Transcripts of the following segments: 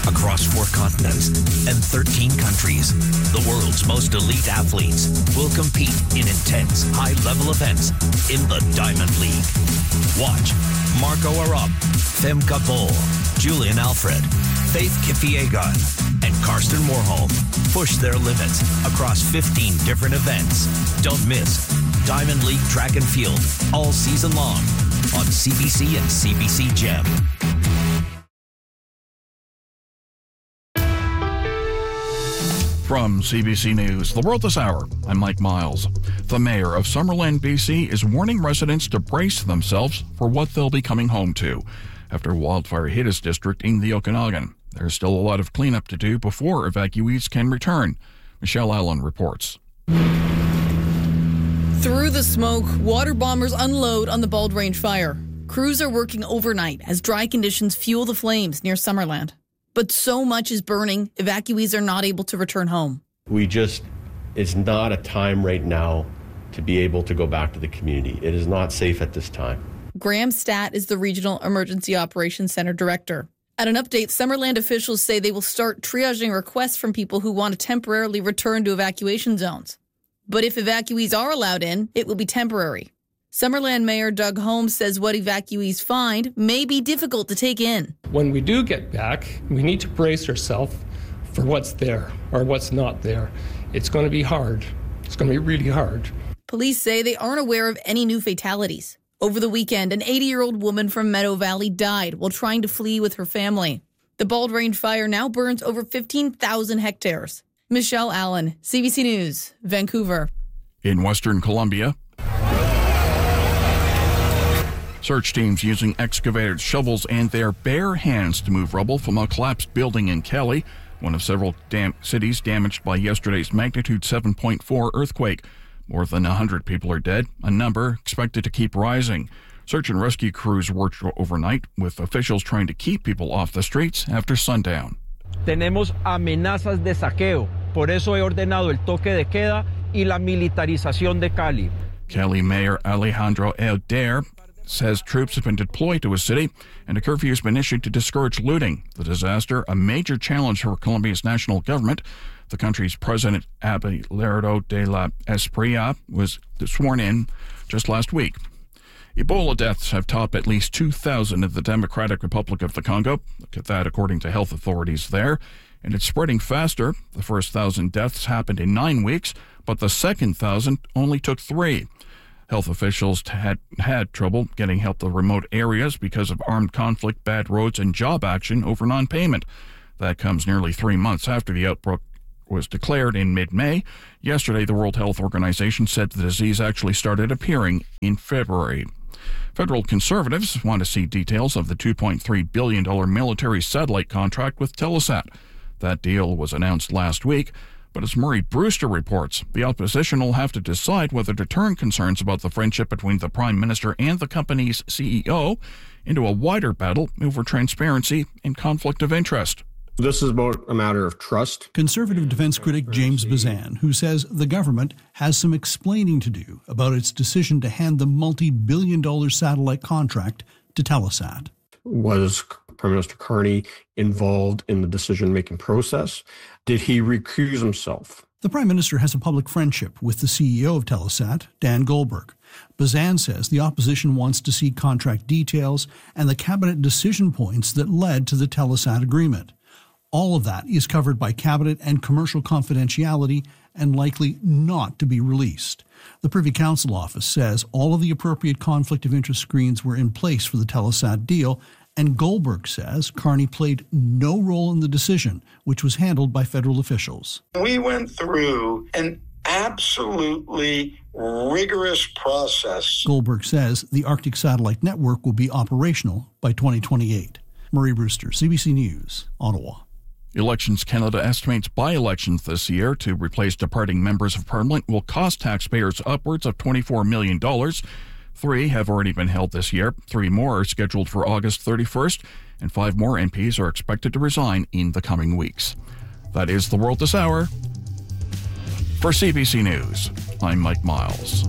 across 4 continents and 13 countries. The world's most elite athletes will compete in intense, high-level events in the Diamond League. Watch Marco Arap, Femke Bol, Julian Alfred, Faith Kipyegon, and Karsten Warholm push their limits across 15 different events. Don't miss Diamond League Track and Field all season long on CBC and CBC Gem. From CBC News, The World This Hour, I'm Mike Miles. The mayor of Summerland, BC is warning residents to brace themselves for what they'll be coming home to after wildfire hit his district in the Okanagan. There's still a lot of cleanup to do before evacuees can return. Michelle Allen reports. Through the smoke, water bombers unload on the Bald Range fire. Crews are working overnight as dry conditions fuel the flames near Summerland. But so much is burning, evacuees are not able to return home. It's not a time right now to be able to go back to the community. It is not safe at this time. Graham Statt is the Regional Emergency Operations Center Director. At an update, Summerland officials say they will start triaging requests from people who want to temporarily return to evacuation zones. But if evacuees are allowed in, it will be temporary. Summerland Mayor Doug Holmes says what evacuees find may be difficult to take in. When we do get back, we need to brace ourselves for what's there or what's not there. It's going to be hard. It's going to be really hard. Police say they aren't aware of any new fatalities. Over the weekend, an 80-year-old woman from Meadow Valley died while trying to flee with her family. The Bald Range fire now burns over 15,000 hectares. Michelle Allen, CBC News, Vancouver. In Western Colombia, search teams using excavators, shovels, and their bare hands to move rubble from a collapsed building in Cali, one of several cities damaged by yesterday's magnitude 7.4 earthquake. More than 100 people are dead, a number expected to keep rising. Search and rescue crews worked overnight, with officials trying to keep people off the streets after sundown. Tenemos amenazas de saqueo. Por eso he ordenado el toque de queda y la militarización de Cali. Cali Mayor Alejandro Elder says troops have been deployed to a city and a curfew has been issued to discourage looting. The disaster, a major challenge for Colombia's national government. The country's president, Abelardo de la Espriella, was sworn in just last week. Ebola deaths have topped at least 2,000 in the Democratic Republic of the Congo. Look at that, according to health authorities there. And it's spreading faster. The first 1,000 deaths happened in 9 weeks, but the second 1,000 only took 3. Health officials had trouble getting help to remote areas because of armed conflict, bad roads, and job action over non-payment. That comes nearly 3 months after the outbreak was declared in mid-May. Yesterday, the World Health Organization said the disease actually started appearing in February. Federal conservatives want to see details of the $2.3 billion military satellite contract with Telesat. That deal was announced last week, but as Murray Brewster reports, the opposition will have to decide whether to turn concerns about the friendship between the Prime Minister and the company's CEO into a wider battle over transparency and conflict of interest. This is about a matter of trust. Conservative defense critic James Bazan, who says the government has some explaining to do about its decision to hand the multi-billion-dollar satellite contract to Telesat. Was Prime Minister Carney involved in the decision-making process? Did he recuse himself? The Prime Minister has a public friendship with the CEO of Telesat, Dan Goldberg. Bazan says the opposition wants to see contract details and the cabinet decision points that led to the Telesat agreement. All of that is covered by cabinet and commercial confidentiality and likely not to be released. The Privy Council office says all of the appropriate conflict of interest screens were in place for the Telesat deal, and Goldberg says Carney played no role in the decision, which was handled by federal officials. We went through an absolutely rigorous process. Goldberg says the Arctic Satellite Network will be operational by 2028. Murray Brewster, CBC News, Ottawa. Elections Canada estimates by-elections this year to replace departing members of Parliament will cost taxpayers upwards of $24 million. 3 have already been held this year. 3 more are scheduled for August 31st, and 5 more MPs are expected to resign in the coming weeks. That is The World This Hour. For CBC News, I'm Mike Miles.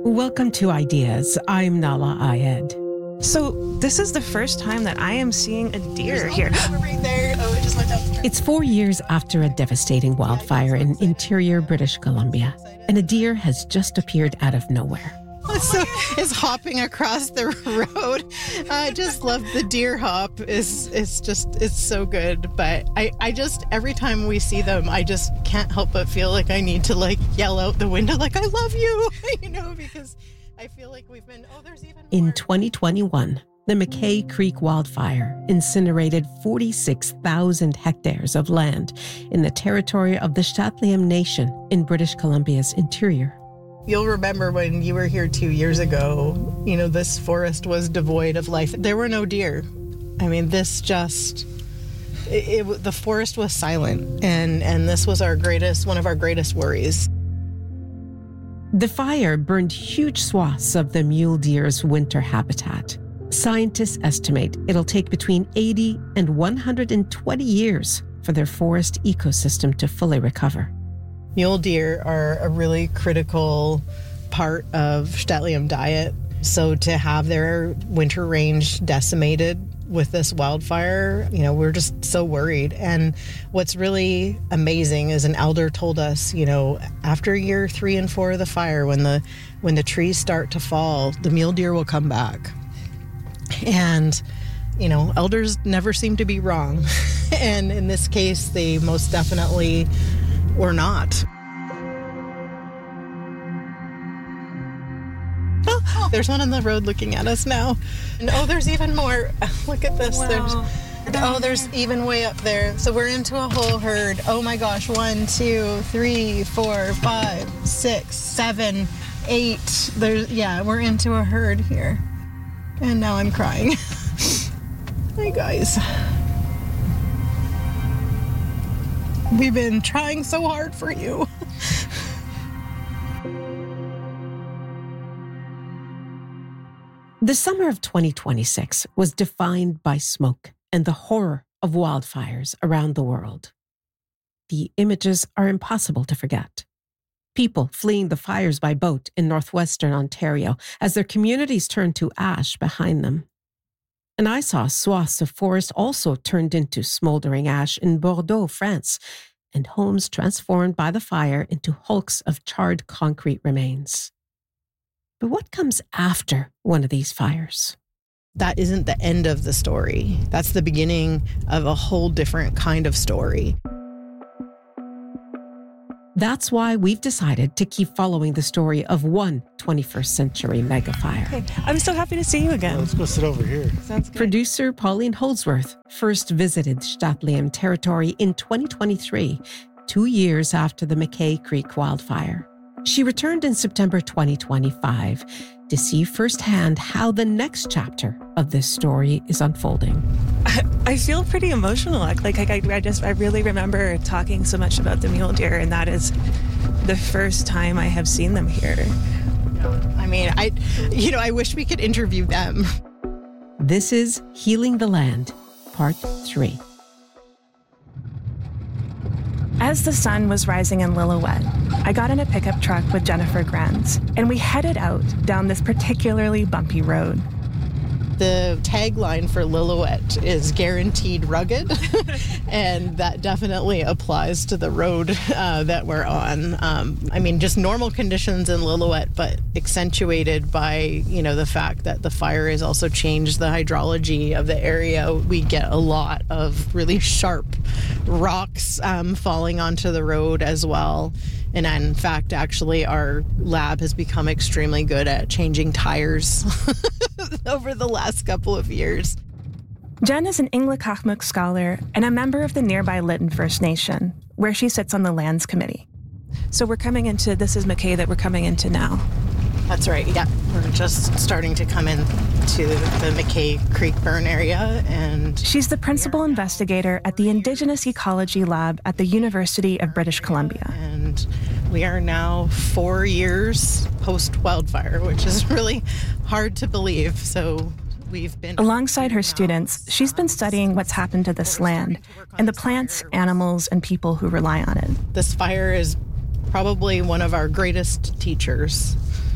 Welcome to Ideas. I'm Nala Ayed. So this is the first time that I am seeing a deer here. Right there. Oh, it just went up. It's 4 years after a devastating wildfire in interior British Columbia, and a deer has just appeared out of nowhere. So it's hopping across the road. I just love the deer hop. It's so good. But I just, every time we see them, I just can't help but feel like I need to like yell out the window like, I love you, because I feel like we've been, there's even more. In 2021, the McKay Creek wildfire incinerated 46,000 hectares of land in the territory of the St'át'imc Nation in British Columbia's interior. You'll remember when you were here 2 years ago, this forest was devoid of life. There were no deer. I mean, the forest was silent, and this was one of our greatest worries. The fire burned huge swaths of the mule deer's winter habitat. Scientists estimate it'll take between 80 and 120 years for their forest ecosystem to fully recover. Mule deer are a really critical part of St'át'imc diet. So to have their winter range decimated with this wildfire, we're just so worried. And what's really amazing is an elder told us, after year 3 and 4 of the fire, when the trees start to fall, the mule deer will come back. And, elders never seem to be wrong. And in this case, they most definitely were not. Oh, there's one on the road looking at us now. And there's even more. Look at this. Wow. There's even way up there. So we're into a whole herd. Oh my gosh. 1, 2, 3, 4, 5, 6, 7, 8. We're into a herd here. And now I'm crying. Hey guys. We've been trying so hard for you. The summer of 2026 was defined by smoke and the horror of wildfires around the world. The images are impossible to forget. People fleeing the fires by boat in northwestern Ontario as their communities turned to ash behind them. And I saw swaths of forest also turned into smoldering ash in Bordeaux, France, and homes transformed by the fire into hulks of charred concrete remains. But what comes after one of these fires? That isn't the end of the story. That's the beginning of a whole different kind of story. That's why we've decided to keep following the story of one 21st century megafire. Okay. I'm so happy to see you again. Let's go sit over here. Sounds good. Producer Pauline Holdsworth first visited St'át'imc territory in 2023, 2 years after the McKay Creek wildfire. She returned in September 2025 to see firsthand how the next chapter of this story is unfolding. I feel pretty emotional. I really remember talking so much about the mule deer, and that is the first time I have seen them here. I mean, I wish we could interview them. This is Healing the Land, Part 3. As the sun was rising in Lillooet, I got in a pickup truck with Jennifer Granz, and we headed out down this particularly bumpy road. The tagline for Lillooet is guaranteed rugged, and that definitely applies to the road that we're on. Just normal conditions in Lillooet, but accentuated by, the fact that the fire has also changed the hydrology of the area. We get a lot of really sharp rocks falling onto the road as well. And in fact, actually, our lab has become extremely good at changing tires over the last couple of years. Jen is an Inglakahmuck scholar and a member of the nearby Lytton First Nation, where she sits on the Lands Committee. So this is McKay that we're coming into now. That's right, yeah. We're just starting to come into the McKay Creek burn area. And she's the principal investigator at the Indigenous Ecology Lab at the University of British Columbia. And we are now 4 years post-wildfire, which is really hard to believe. So we've been... Alongside her students, she's been studying what's happened to this land and the plants, animals, and people who rely on it. This fire is probably one of our greatest teachers.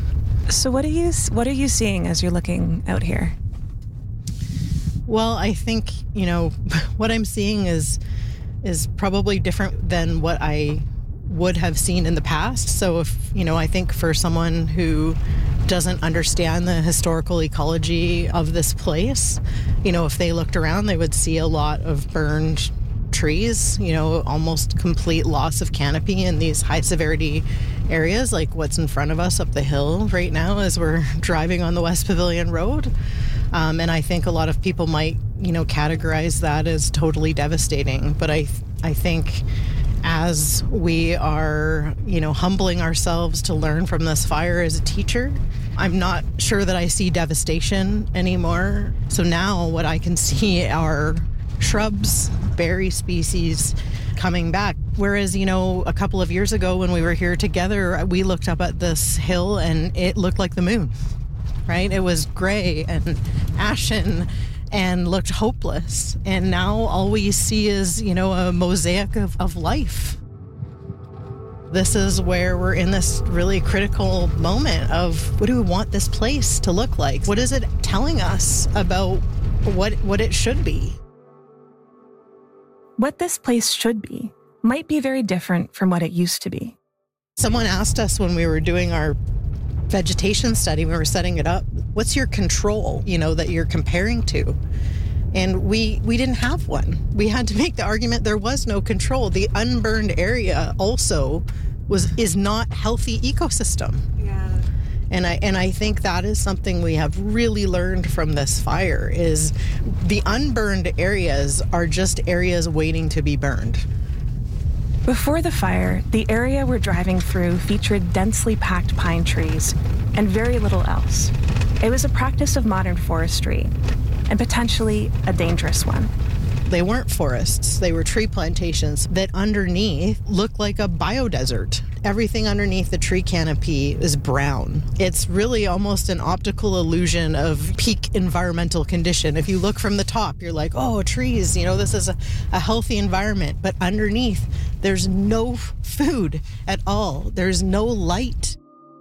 So what are you seeing as you're looking out here? Well, I think, what I'm seeing is probably different than what I would have seen in the past. So I think for someone who doesn't understand the historical ecology of this place, if they looked around, they would see a lot of burned trees, almost complete loss of canopy in these high severity areas, like what's in front of us up the hill right now as we're driving on the West Pavilion Road. And I think a lot of people might, categorize that as totally devastating. But I think as we are, humbling ourselves to learn from this fire as a teacher, I'm not sure that I see devastation anymore. So now what I can see are shrubs, berry species coming back. Whereas, a couple of years ago when we were here together, we looked up at this hill and it looked like the moon, right? It was gray and ashen and looked hopeless. And now all we see is, a mosaic of life. This is where we're in this really critical moment of what do we want this place to look like? What is it telling us about what it should be? What this place should be might be very different from what it used to be. Someone asked us when we were doing our vegetation study, when we were setting it up, what's your control, that you're comparing to? And we didn't have one. We had to make the argument there was no control. The unburned area also is not healthy ecosystem. Yeah. And I think that is something we have really learned from this fire is the unburned areas are just areas waiting to be burned. Before the fire, the area we're driving through featured densely packed pine trees and very little else. It was a practice of modern forestry, and potentially a dangerous one. They weren't forests, they were tree plantations that underneath looked like a biodesert. Everything underneath the tree canopy is brown. It's really almost an optical illusion of peak environmental condition. If you look from the top, you're like, oh, trees, this is a healthy environment. But underneath, there's no food at all. There's no light.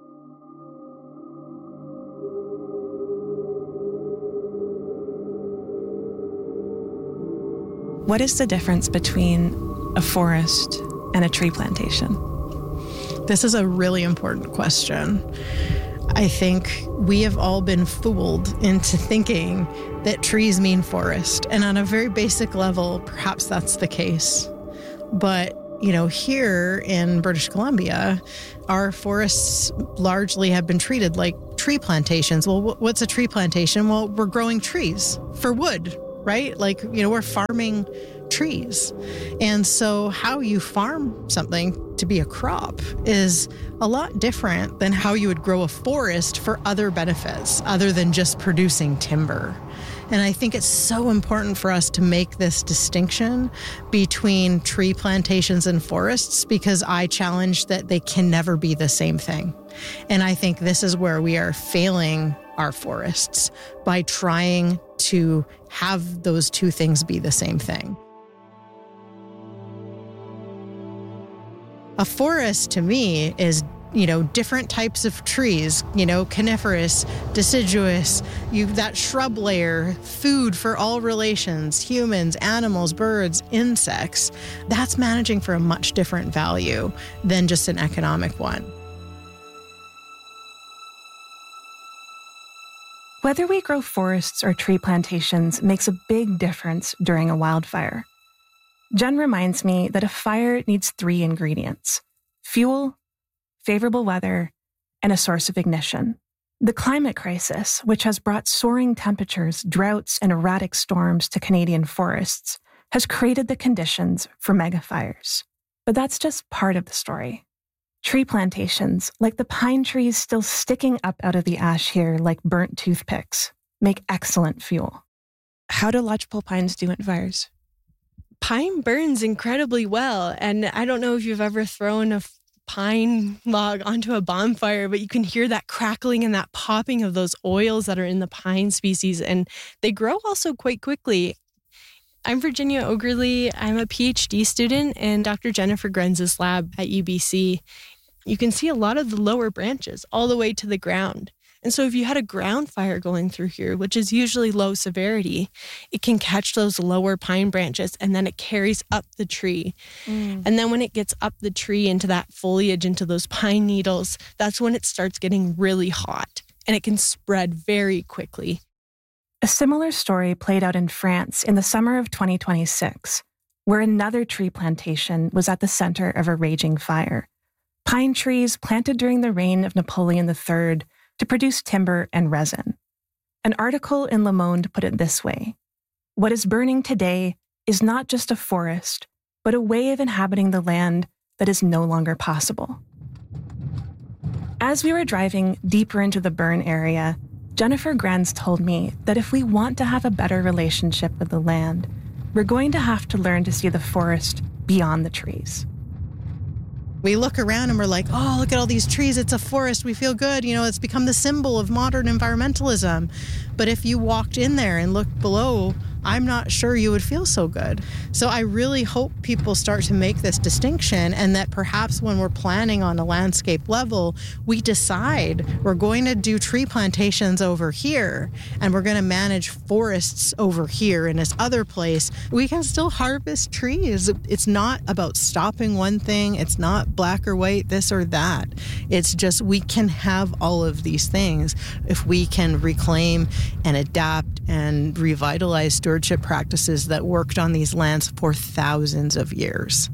What is the difference between a forest and a tree plantation? This is a really important question. I think we have all been fooled into thinking that trees mean forest. And on a very basic level, perhaps that's the case. But, here in British Columbia, our forests largely have been treated like tree plantations. Well, what's a tree plantation? Well, we're growing trees for wood, right? We're farming trees. And so how you farm something to be a crop is a lot different than how you would grow a forest for other benefits other than just producing timber. And I think it's so important for us to make this distinction between tree plantations and forests because I challenge that they can never be the same thing. And I think this is where we are failing our forests by trying to have those two things be the same thing. A forest to me is, different types of trees, coniferous, deciduous, that shrub layer, food for all relations, humans, animals, birds, insects. That's managing for a much different value than just an economic one. Whether we grow forests or tree plantations makes a big difference during a wildfire. Jen reminds me that a fire needs 3 ingredients: fuel, favorable weather, and a source of ignition. The climate crisis, which has brought soaring temperatures, droughts, and erratic storms to Canadian forests, has created the conditions for megafires. But that's just part of the story. Tree plantations, like the pine trees still sticking up out of the ash here like burnt toothpicks, make excellent fuel. How do lodgepole pines do in fires? Pine burns incredibly well. And I don't know if you've ever thrown a pine log onto a bonfire, but you can hear that crackling and that popping of those oils that are in the pine species. And they grow also quite quickly. I'm Virginia Ogerly. I'm a PhD student in Dr. Jennifer Grenz's lab at UBC. You can see a lot of the lower branches all the way to the ground. And so if you had a ground fire going through here, which is usually low severity, it can catch those lower pine branches and then it carries up the tree. And then when it gets up the tree into that foliage, into those pine needles, that's when it starts getting really hot and it can spread very quickly. A similar story played out in France in the summer of 2026, where another tree plantation was at the center of a raging fire. Pine trees planted during the reign of Napoleon III to produce timber and resin. An article in Le Monde put it this way: "What is burning today is not just a forest, but a way of inhabiting the land that is no longer possible." As we were driving deeper into the burn area, Jennifer Grenz told me that if we want to have a better relationship with the land, we're going to have to learn to see the forest beyond the trees. We look around and we're like, oh, look at all these trees. It's a forest. We feel good. You know, it's become the symbol of modern environmentalism. But if you walked in there and looked below, I'm not sure you would feel so good. So I really hope people start to make this distinction, and that perhaps when we're planning on a landscape level, we decide we're going to do tree plantations over here and we're going to manage forests over here in this other place. We can still harvest trees. It's not about stopping one thing. It's not black or white, this or that. It's just we can have all of these things if we can reclaim and adapt and revitalize stewardship practices that worked on these lands for thousands of years.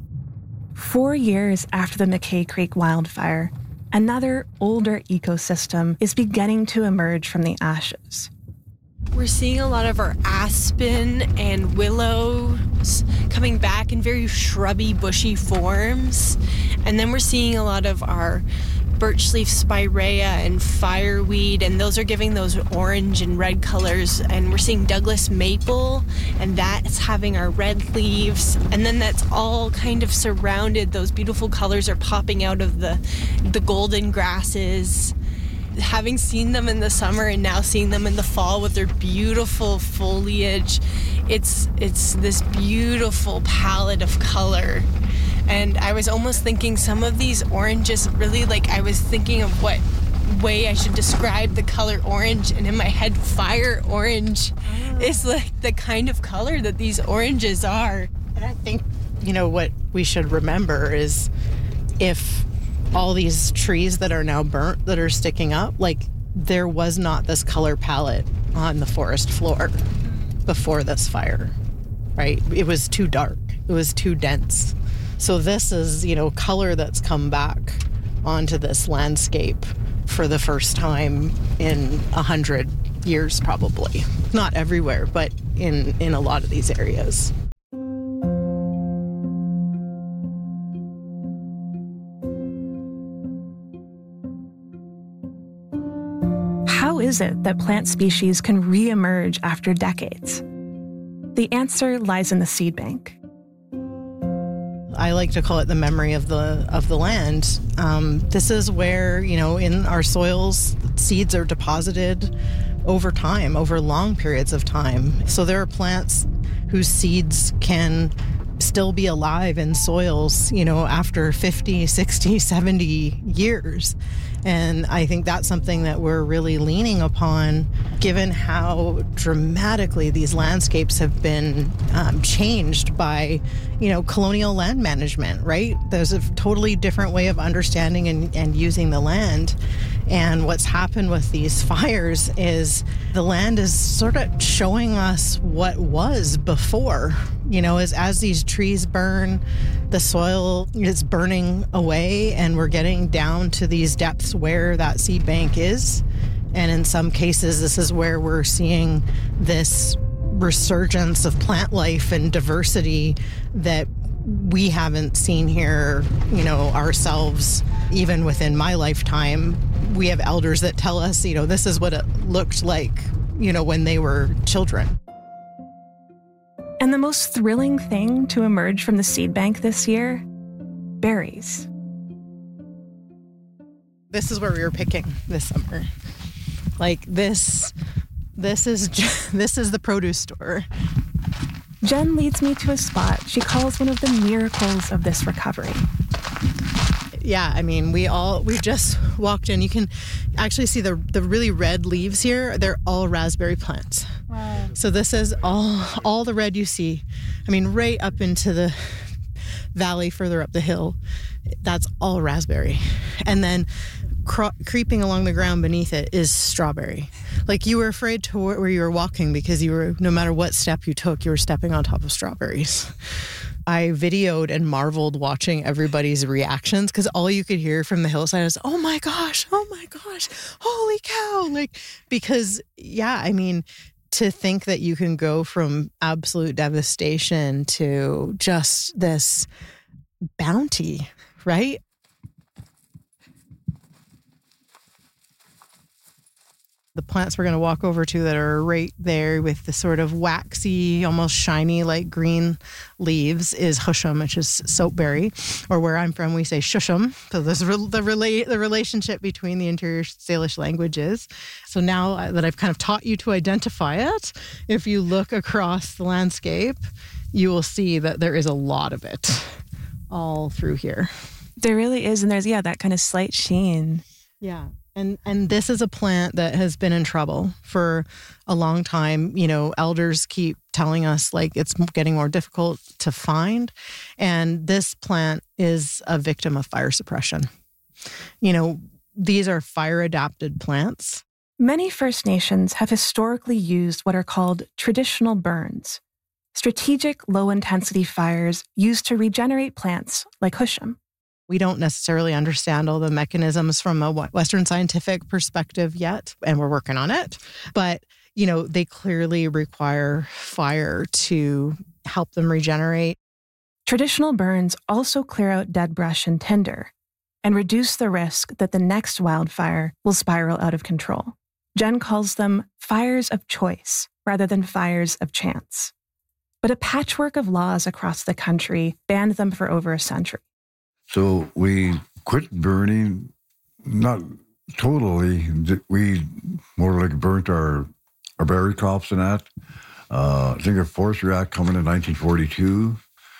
4 years after the McKay Creek wildfire, another older ecosystem is beginning to emerge from the ashes. We're seeing a lot of our aspen and willows coming back in very shrubby, bushy forms. And then we're seeing a lot of our birch leaf spirea and fireweed, and those are giving those orange and red colors. And we're seeing Douglas maple, and that's having our red leaves. And then that's all kind of surrounded. Those beautiful colors are popping out of the golden grasses. Having seen them in the summer and now seeing them in the fall with their beautiful foliage, it's this beautiful palette of color. And I was almost thinking some of these oranges really, like, I was thinking of what way I should describe the color orange, and in my head, fire orange is like the kind of color that these oranges are. And I think, you know, what we should remember is if all these trees that are now burnt that are sticking up, like, there was not this color palette on the forest floor before this fire, right? It was too dark. It was too dense. So this is, you know, color that's come back onto this landscape for the first time in 100 years, probably. Not everywhere, but in a lot of these areas. How is it that plant species can re-emerge after decades? The answer lies in the seed bank. I like to call it the memory of the land. This is where, you know, in our soils, seeds are deposited over time, over long periods of time. So there are plants whose seeds can still be alive in soils, you know, after 50, 60, 70 years. And I think that's something that we're really leaning upon, given how dramatically these landscapes have been changed by, you know, colonial land management, right? There's a totally different way of understanding and using the land. And what's happened with these fires is the land is sort of showing us what was before. You know, as these trees burn, the soil is burning away, and we're getting down to these depths where that seed bank is. And in some cases, this is where we're seeing this resurgence of plant life and diversity that we haven't seen here, you know, ourselves. Even within my lifetime, we have elders that tell us, you know, this is what it looked like, you know, when they were children. And the most thrilling thing to emerge from the seed bank this year? Berries. This is where we were picking this summer. Like this is the produce store. Jen leads me to a spot she calls one of the miracles of this recovery. Yeah, I mean, we've just walked in. You can actually see the really red leaves here. They're all raspberry plants. Wow. So this is all the red you see. I mean, right up into the valley further up the hill, that's all raspberry. And then creeping along the ground beneath it is strawberry. Like, you were afraid to where you were walking because no matter what step you took, you were stepping on top of strawberries. I videoed and marveled watching everybody's reactions because all you could hear from the hillside was, oh my gosh, holy cow. Like, because, yeah, I mean, to think that you can go from absolute devastation to just this bounty, right? The plants we're going to walk over to that are right there with the sort of waxy, almost shiny, like green leaves is Husum, which is soapberry, or where I'm from, we say Shushum. So there's the relationship between the interior Salish languages. So now that I've kind of taught you to identify it, if you look across the landscape, you will see that there is a lot of it all through here. There really is. And there's, that kind of slight sheen. Yeah. And this is a plant that has been in trouble for a long time. You know, elders keep telling us, like, it's getting more difficult to find. And this plant is a victim of fire suppression. You know, these are fire-adapted plants. Many First Nations have historically used what are called traditional burns, strategic low-intensity fires used to regenerate plants like Husum. We don't necessarily understand all the mechanisms from a Western scientific perspective yet, and we're working on it. But, you know, they clearly require fire to help them regenerate. Traditional burns also clear out dead brush and tinder and reduce the risk that the next wildfire will spiral out of control. Jen calls them fires of choice rather than fires of chance. But a patchwork of laws across the country banned them for over a century. So we quit burning, not totally. We more like burnt our berry crops and that. I think a Forestry Act coming in 1942.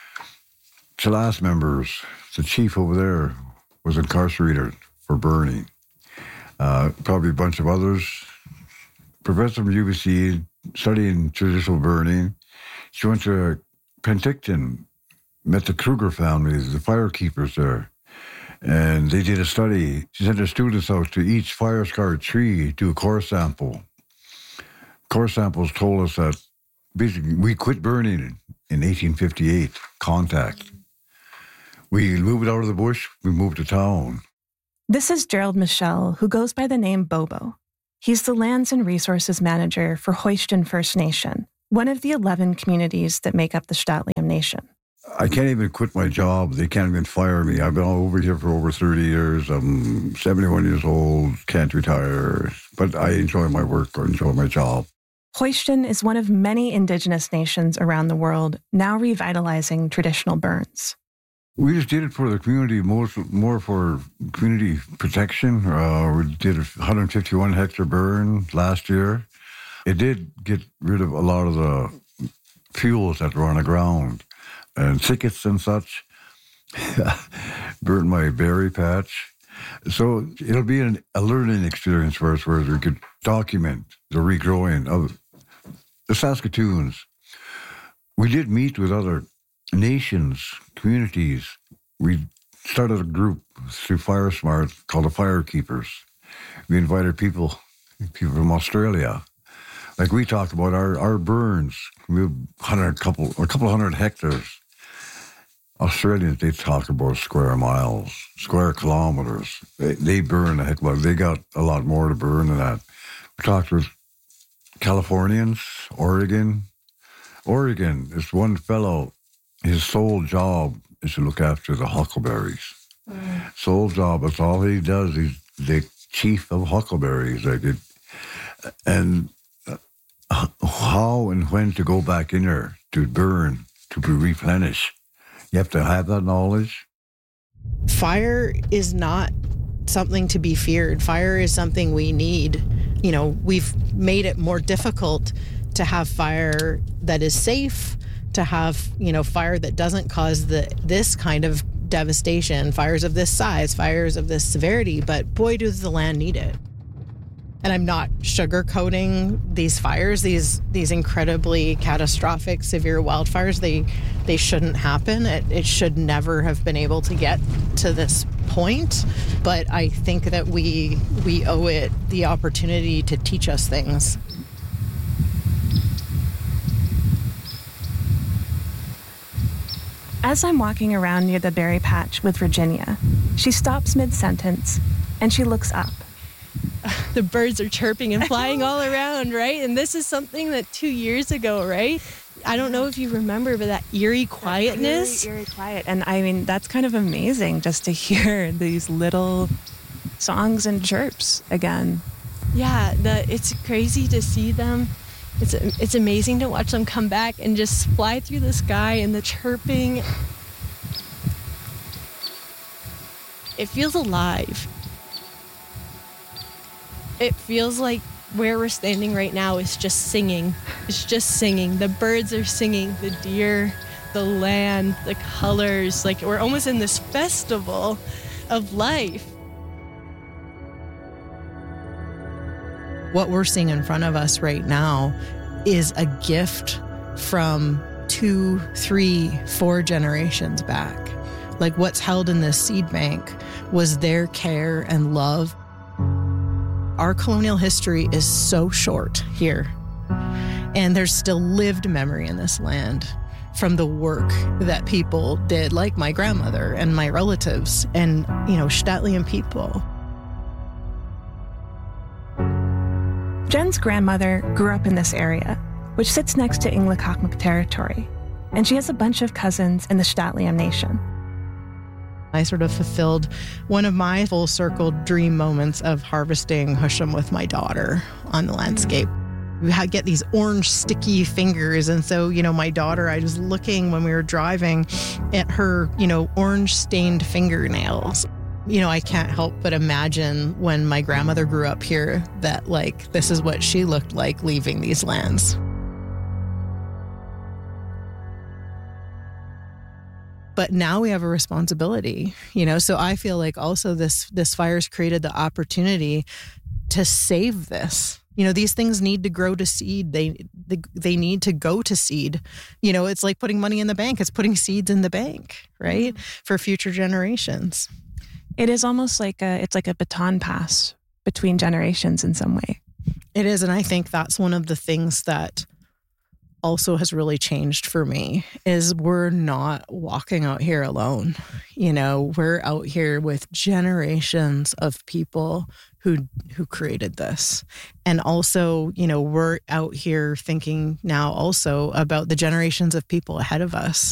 The last members, the chief over there was incarcerated for burning. Probably a bunch of others. Professor from UBC studying traditional burning. She went to Penticton, met the Kruger families, the firekeepers there, and they did a study. She sent her students out to each fire-scarred tree, do a core sample. Core samples told us that basically we quit burning in 1858, contact. We moved out of the bush, we moved to town. This is Gerald Michel, who goes by the name Bobo. He's the Lands and Resources Manager for Hoiston First Nation, one of the 11 communities that make up the St'át'imc Nation. I can't even quit my job. They can't even fire me. I've been over here for over 30 years. I'm 71 years old, can't retire. But I enjoy my work or enjoy my job. Hoiston is one of many Indigenous nations around the world now revitalizing traditional burns. We just did it for the community, more for community protection. We did a 151-hectare burn last year. It did get rid of a lot of the fuels that were on the ground. And thickets and such, burnt my berry patch. So it'll be a learning experience for us where we could document the regrowing of the Saskatoons. We did meet with other nations, communities. We started a group through FireSmart called the Firekeepers. We invited people from Australia. Like we talked about our burns, we have a couple hundred hectares. Australians, they talk about square miles, square kilometers. They burn a heck of a lot. They got a lot more to burn than that. We talked with Californians, Oregon. Oregon, this one fellow, his sole job is to look after the huckleberries. Sole job, that's all he does. He's the chief of huckleberries. And how and when to go back in there to burn, to replenish. You have to have that knowledge. Fire is not something to be feared. Fire is something we need. You know, we've made it more difficult to have fire that is safe, to have, you know, fire that doesn't cause this kind of devastation, fires of this size, fires of this severity, but boy, does the land need it. And I'm not sugarcoating these fires, these incredibly catastrophic, severe wildfires. They shouldn't happen. It should never have been able to get to this point. But I think that we owe it the opportunity to teach us things. As I'm walking around near the berry patch with Virginia, she stops mid-sentence and she looks up. The birds are chirping and flying all around, right? And this is something that 2 years ago, right? I don't know if you remember, but that eerie quietness. Eerie quiet. And I mean, that's kind of amazing just to hear these little songs and chirps again. Yeah, it's crazy to see them. It's amazing to watch them come back and just fly through the sky and the chirping. It feels alive. It feels like where we're standing right now is just singing. It's just singing. The birds are singing, the deer, the land, the colors. Like we're almost in this festival of life. What we're seeing in front of us right now is a gift from 2, 3, 4 generations back. Like what's held in this seed bank was their care and love. Our colonial history is so short here, and there's still lived memory in this land from the work that people did, like my grandmother and my relatives and, St'át'imc people. Jen's grandmother grew up in this area, which sits next to Nlaka'chmaq territory, and she has a bunch of cousins in the S'challa Nation. I sort of fulfilled one of my full circle dream moments of harvesting Husham with my daughter on the landscape. We get these orange sticky fingers. And so, my daughter, I was looking when we were driving at her, orange stained fingernails. I can't help but imagine when my grandmother grew up here that this is what she looked like leaving these lands. But now we have a responsibility, so I feel like also this fire's created the opportunity to save this. These things need to grow to seed. They need to go to seed. It's like putting money in the bank. It's putting seeds in the bank, right? For future generations. It is almost like it's like a baton pass between generations in some way. It is. And I think that's one of the things that also has really changed for me is we're not walking out here alone. We're out here with generations of people who created this. And also, we're out here thinking now also about the generations of people ahead of us.